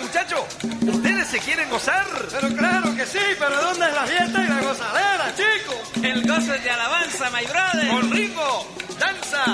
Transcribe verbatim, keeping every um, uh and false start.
muchachos, ¿ustedes se quieren gozar? Pero claro que sí, pero ¿dónde es la fiesta y la gozadera, chicos? El gozo de alabanza, my brother. Con ritmo, danza,